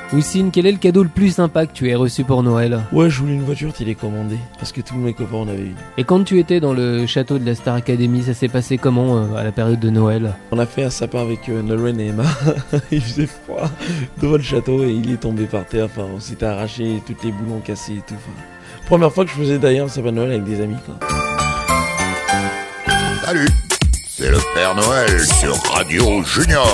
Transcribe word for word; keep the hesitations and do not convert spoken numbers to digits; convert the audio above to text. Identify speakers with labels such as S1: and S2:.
S1: Oussine, quel est le cadeau le plus sympa que tu aies reçu pour Noël?
S2: Ouais, je voulais une voiture télécommandée, parce que tous mes copains en avaient une.
S1: Et quand tu étais dans le château de la Star Academy, ça s'est passé comment euh, à la période de Noël?
S2: On a fait un sapin avec euh, Nolwenn et Emma. Il faisait froid devant le château et il est tombé par terre. Enfin, on s'était arraché, toutes les boulons cassés et tout. Enfin, première fois que je faisais d'ailleurs un sapin de Noël avec des amis, quoi.
S3: Salut, c'est le Père Noël sur Radio Junior.